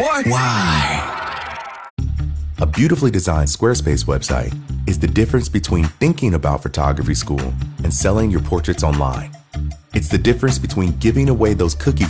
What? Why? A beautifully designed Squarespace website is the difference between thinking about photography school and selling your portraits online. It's the difference between giving away those cookies